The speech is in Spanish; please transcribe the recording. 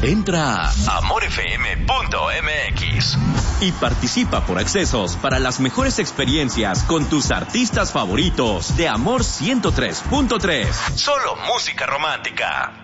Entra a amorfm.mx y participa por accesos para las mejores experiencias con tus artistas favoritos de Amor 103.3. Solo música romántica.